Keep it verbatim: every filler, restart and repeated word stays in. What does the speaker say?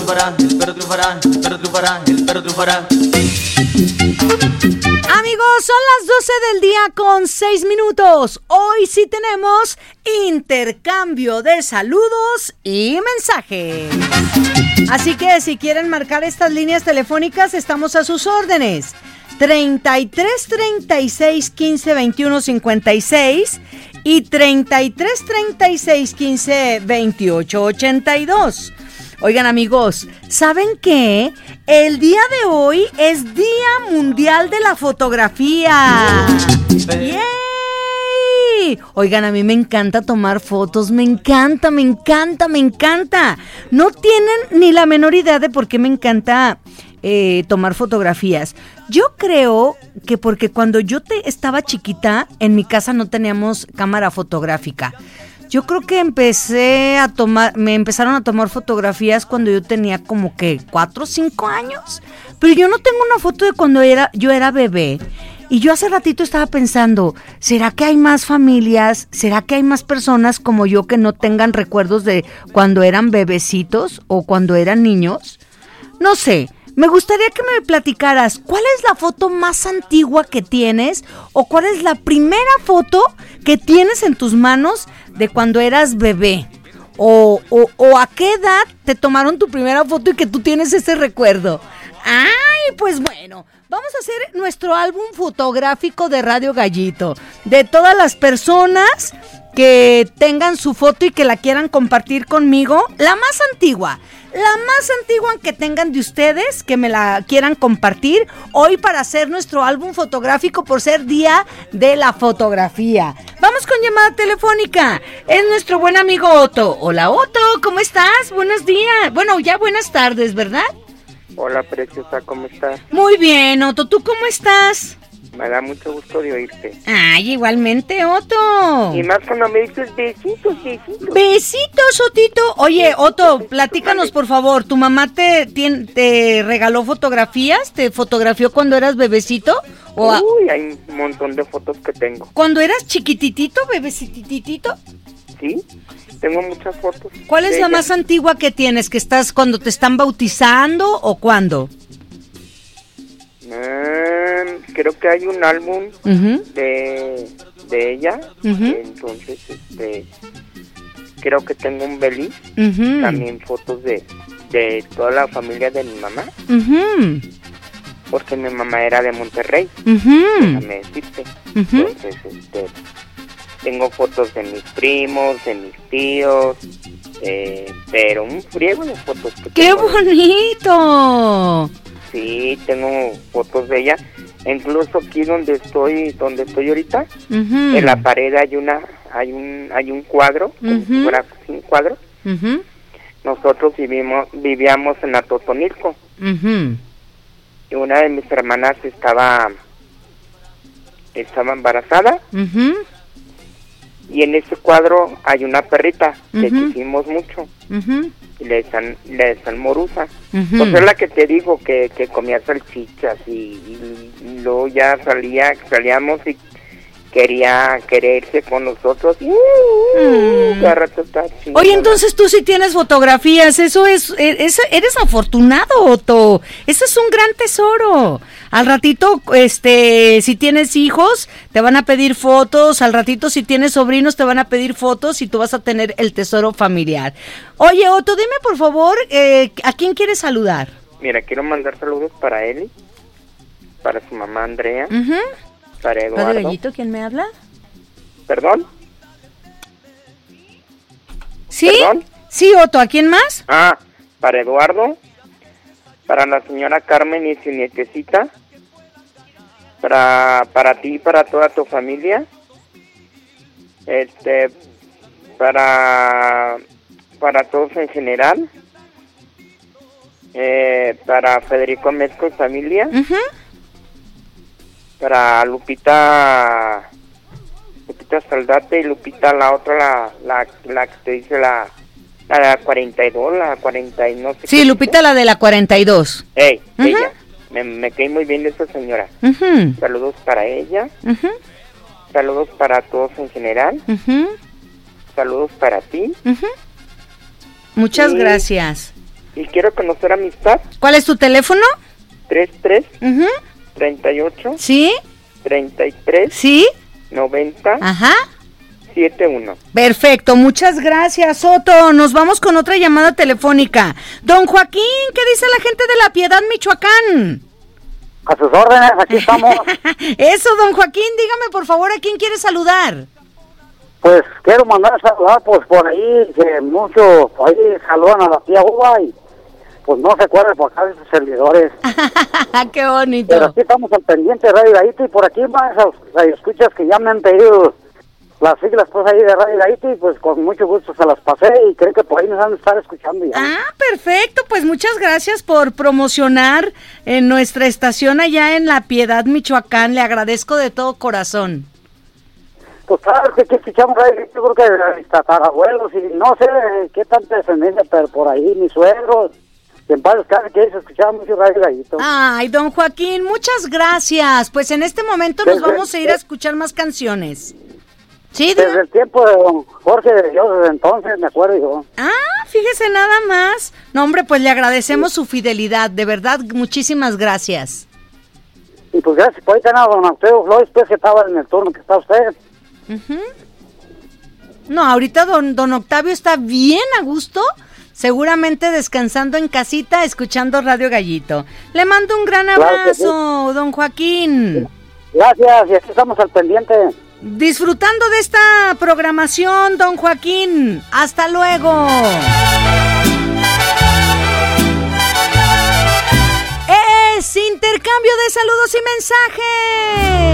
triunfará, el perro triunfará, el perro triunfará, el perro triunfará. Amigos, son las doce del día con seis minutos. Hoy sí tenemos intercambio de saludos y mensajes. Así que si quieren marcar estas líneas telefónicas, estamos a sus órdenes. treinta y tres, treinta y seis, quince, veintiuno, cincuenta y seis y treinta y tres, treinta y seis, quince, veintiocho, ochenta y dos. Oigan, amigos, ¿saben qué? El día de hoy es Día Mundial de la Fotografía. ¡Yay! Oigan, a mí me encanta tomar fotos, me encanta, me encanta, me encanta. No tienen ni la menor idea de por qué me encanta eh, tomar fotografías. Yo creo que porque cuando yo te estaba chiquita, en mi casa no teníamos cámara fotográfica. Yo creo que empecé a tomar, me empezaron a tomar fotografías cuando yo tenía como que cuatro o cinco años. Pero yo no tengo una foto de cuando era, yo era bebé. Y yo hace ratito estaba pensando, ¿será que hay más familias? ¿Será que hay más personas como yo que no tengan recuerdos de cuando eran bebecitos o cuando eran niños? No sé. Me gustaría que me platicaras, ¿cuál es la foto más antigua que tienes? ¿O cuál es la primera foto que tienes en tus manos de cuando eras bebé? ¿O, o, o a qué edad te tomaron tu primera foto y que tú tienes ese recuerdo? ¡Ay, pues bueno! Vamos a hacer nuestro álbum fotográfico de Radio Gallito. De todas las personas que tengan su foto y que la quieran compartir conmigo, la más antigua. La más antigua que tengan de ustedes, que me la quieran compartir hoy para hacer nuestro álbum fotográfico por ser Día de la Fotografía. Vamos con llamada telefónica. Es nuestro buen amigo Otto. Hola Otto, ¿cómo estás? Buenos días. Bueno, ya buenas tardes, ¿verdad? Hola preciosa, ¿cómo estás? Muy bien, Otto, ¿tú cómo estás? Me da mucho gusto de oírte. Ay, igualmente, Otto. Y más cuando me dices besitos, besitos. Besitos, Otito. Oye, Otto, platícanos, por favor. ¿Tu mamá te, te, te regaló fotografías? ¿Te fotografió cuando eras bebecito? ¿O a... Uy, hay un montón de fotos que tengo. ¿Cuando eras chiquititito, bebecititito? Sí, tengo muchas fotos. ¿Cuál es la más antigua que tienes? ¿Que estás cuando te están bautizando o cuándo? Eh, creo que hay un álbum uh-huh. de, de ella, uh-huh. entonces este creo que tengo un Beliz, uh-huh. también fotos de, de toda la familia de mi mamá, uh-huh. porque mi mamá era de Monterrey, uh-huh. déjame decirte, uh-huh. entonces este tengo fotos de mis primos, de mis tíos, eh, pero un friego de fotos. Que ¡qué bonito! Sí, tengo fotos de ella. Incluso aquí donde estoy, donde estoy ahorita, uh-huh. en la pared hay una, hay un, hay un cuadro, uh-huh. como si fuera un cuadro. Uh-huh. Nosotros vivimos, vivíamos en Atotonilco. Uh-huh. Y una de mis hermanas estaba, estaba embarazada. Uh-huh. Y en ese cuadro hay una perrita uh-huh. que quisimos mucho. Uh-huh. Y le decían, le decían Morusa. Uh-huh. Pues es la que te digo que, que comía salchichas y, y, y luego ya salía, salíamos y quería quererse con nosotros. Y, uh, uh, cada rato está chingada. Oye, entonces tú sí tienes fotografías, eso es, es, eres afortunado, Otto. Ese es un gran tesoro. Al ratito, este, si tienes hijos, te van a pedir fotos. Al ratito, si tienes sobrinos, te van a pedir fotos y tú vas a tener el tesoro familiar. Oye, Otto, dime por favor, eh, ¿a quién quieres saludar? Mira, quiero mandar saludos para Eli, para su mamá Andrea, uh-huh. para Eduardo. ¿Radio Gallito, quién me habla? ¿Perdón? ¿Sí? ¿Perdón? Sí, Otto, ¿a quién más? Ah, para Eduardo, para la señora Carmen y su nietecita, para para ti y para toda tu familia, este, para para todos en general, eh, para Federico Mezco y familia, uh-huh. para Lupita Lupita Saldate y Lupita la otra, la la, la que te dice la la cuarenta y dos, la cuarenta y no sé. Sí, Lupita, la de la cuarenta y dos. Ey, uh-huh. ella. Me, me caí muy bien de esa señora. Uh-huh. Saludos para ella. Uh-huh. Saludos para todos en general. Uh-huh. Saludos para ti. Uh-huh. Muchas y, gracias. y quiero conocer amistad. ¿Cuál es tu teléfono? treinta y tres, Uh-huh. treinta y ocho, ¿Sí? treinta y tres, ¿Sí? noventa, Ajá. setenta y uno. Perfecto, muchas gracias, Soto. Nos vamos con otra llamada telefónica. Don Joaquín, ¿qué dice la gente de La Piedad, Michoacán? A sus órdenes, aquí estamos. Eso, don Joaquín, dígame por favor a quién quiere saludar. Pues quiero mandar a saludar, pues por ahí, que muchos ahí saludan a la tía Uva y pues no se acuerdan por acá de sus servidores. Qué bonito. Pero aquí estamos al pendiente de Radio Gaito y por aquí más escuchas que ya me han pedido las siglas pues ahí de Radio Gaito y pues con mucho gusto se las pasé y creo que por ahí nos van a estar escuchando ya. Ah, perfecto, pues muchas gracias por promocionar en nuestra estación allá en La Piedad, Michoacán. Le agradezco de todo corazón. Pues claro que aquí escuchamos Radio Gaito, yo creo que de mis tatarabuelos y no sé qué tanta descendencia, pero por ahí mis suegros, en varios casos que se escuchaba mucho Radio Gaito. Ay, don Joaquín, muchas gracias. Pues en este momento nos Desde- vamos a ir a escuchar más canciones. ¿Sí? Desde diga? el tiempo de don Jorge de Dios, desde entonces me acuerdo yo. Ah, fíjese nada más. No, hombre, pues le agradecemos su fidelidad. De verdad, muchísimas gracias. Y pues gracias por ahí tener a don Octavio Flores, pues que estaba en el turno que está usted. Ujú. No, ahorita don, don Octavio está bien a gusto, seguramente descansando en casita, escuchando Radio Gallito. Le mando un gran Claro que abrazo, don Joaquín. Gracias, y aquí estamos al pendiente. Disfrutando de esta programación, don Joaquín. Hasta luego. Es intercambio de saludos y mensajes.